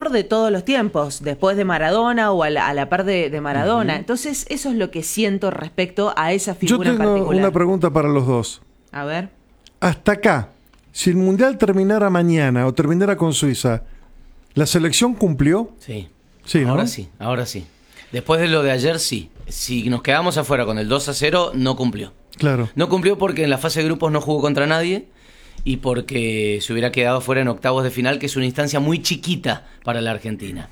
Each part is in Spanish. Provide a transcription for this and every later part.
mejor de todos los tiempos, después de Maradona o a la par de Maradona. Entonces, eso es lo que siento respecto a esa figura en particular. Yo tengo una pregunta para los dos. A ver. Hasta acá, si el Mundial terminara mañana o terminara con Suiza, ¿la selección cumplió? Sí. Sí, ¿no? Ahora sí. Después de lo de ayer, sí. Si nos quedamos afuera con el 2-0, no cumplió. Claro. No cumplió porque en la fase de grupos no jugó contra nadie y porque se hubiera quedado fuera en octavos de final, que es una instancia muy chiquita para la Argentina.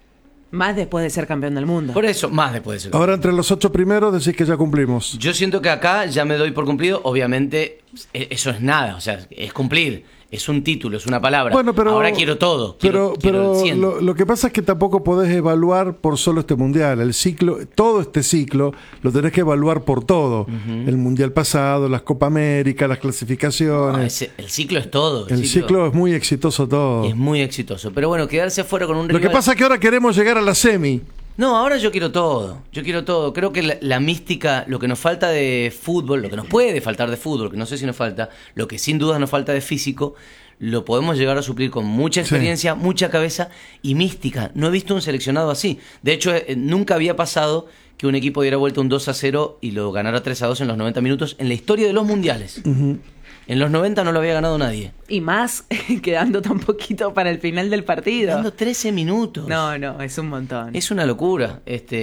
Más después de ser campeón del mundo. Por eso, más después de ser campeón. Ahora, entre los 8 primeros, decís que ya cumplimos. Yo siento que acá ya me doy por cumplido. Obviamente, eso es nada. O sea, es cumplir. Es un título, es una palabra. Bueno, pero, ahora quiero todo. Quiero pero el 100. lo que pasa es que tampoco podés evaluar por solo este Mundial. El ciclo, todo este ciclo, lo tenés que evaluar por todo. El Mundial pasado, las Copa América, las clasificaciones. No, el ciclo es todo. El ciclo es muy exitoso todo. Es muy exitoso. Pero bueno, quedarse fuera con un rival... Lo que pasa es que ahora queremos llegar a la semi. No, ahora yo quiero todo. Yo quiero todo. Creo que la mística, lo que nos falta de fútbol, lo que nos puede faltar de fútbol, que no sé si nos falta, lo que sin duda nos falta de físico, lo podemos llegar a suplir con mucha experiencia, mucha cabeza y mística. No he visto un seleccionado así. De hecho, nunca había pasado que un equipo diera vuelta un 2-0 y lo ganara 3-2 en los 90 minutos en la historia de los mundiales. En los 90 no lo había ganado nadie. Y más quedando tan poquito para el final del partido. Dando 13 minutos. No, es un montón. Es una locura.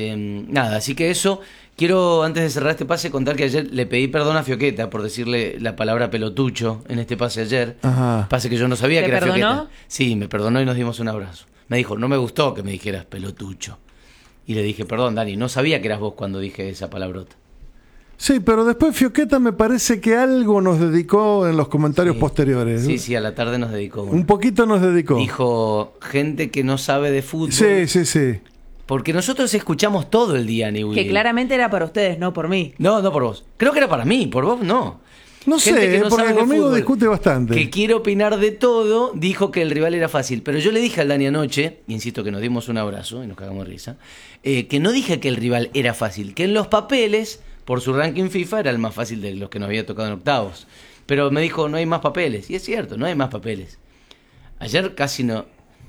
Nada, así que eso. Quiero, antes de cerrar este pase, contar que ayer le pedí perdón a Fioqueta por decirle la palabra pelotucho en este pase ayer. Ajá. Pase que yo no sabía que era perdonó? Fioqueta. Sí, me perdonó y nos dimos un abrazo. Me dijo, no me gustó que me dijeras pelotucho. Y le dije, perdón, Dani, no sabía que eras vos cuando dije esa palabrota. Sí, pero después Fioqueta me parece que algo nos dedicó en los comentarios posteriores. Sí, a la tarde nos dedicó uno. Un poquito nos dedicó. Dijo, gente que no sabe de fútbol. Sí. Porque nosotros escuchamos todo el día, Niwi. Que claramente era para ustedes, no por mí. No por vos. Creo que era para mí, por vos no. No Gente sé, que no porque sabe de conmigo fútbol, discute bastante. que quiere opinar de todo, dijo que el rival era fácil. Pero yo le dije al Dani anoche, insisto que nos dimos un abrazo y nos cagamos de risa, que no dije que el rival era fácil, que en los papeles, por su ranking FIFA, era el más fácil de los que nos había tocado en octavos. Pero me dijo, no hay más papeles. Y es cierto, no hay más papeles. Ayer casi no...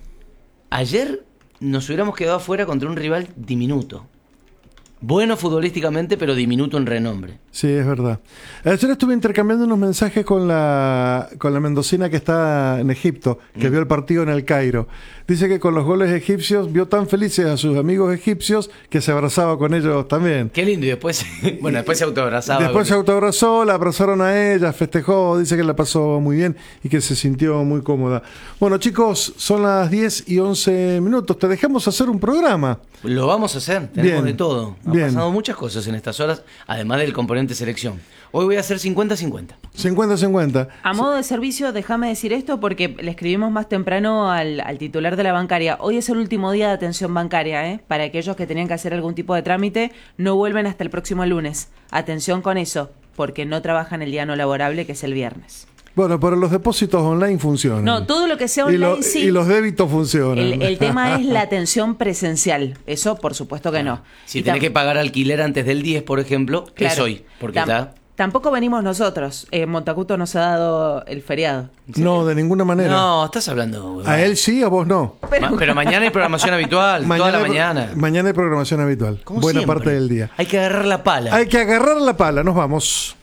Ayer nos hubiéramos quedado afuera contra un rival diminuto. Bueno futbolísticamente, pero diminuto en renombre. Sí, es verdad. Ayer estuve intercambiando unos mensajes con la mendocina que está en Egipto, que vio el partido en el Cairo. Dice que con los goles egipcios vio tan felices a sus amigos egipcios que se abrazaba con ellos también. Qué lindo. Y después, después se autoabrazaba. Después se autoabrazó, la abrazaron a ella, festejó, dice que la pasó muy bien y que se sintió muy cómoda. Bueno, chicos, son las 10:11. Te dejamos hacer un programa. Lo vamos a hacer, tenemos Bien, de todo. Han pasado muchas cosas en estas horas, además del componente selección. Hoy voy a hacer 50-50. 50-50. A modo de servicio, déjame decir esto porque le escribimos más temprano al titular de la bancaria. Hoy es el último día de atención bancaria, para aquellos que tenían que hacer algún tipo de trámite, no vuelven hasta el próximo lunes. Atención con eso, porque no trabajan el día no laborable, que es el viernes. Bueno, pero los depósitos online funcionan. No, todo lo que sea online sí. Y los débitos funcionan. El tema es la atención presencial. Eso, por supuesto que no. Si tenés que pagar alquiler antes del 10, por ejemplo, claro, es hoy. Porque está... Tampoco venimos nosotros. Montacuto nos ha dado el feriado. No, de ninguna manera. No, estás hablando. A él sí, a vos no. Pero mañana hay programación habitual, toda la mañana. Mañana hay programación habitual. Buena siempre. Parte del día. Hay que agarrar la pala. Hay que agarrar la pala, nos vamos.